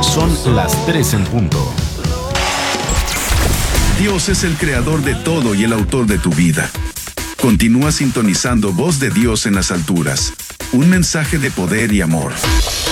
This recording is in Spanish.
Son las 3 en punto. Dios es el creador de todo y el autor de tu vida. Continúa sintonizando Voz de Dios en las alturas. Un mensaje de poder y amor.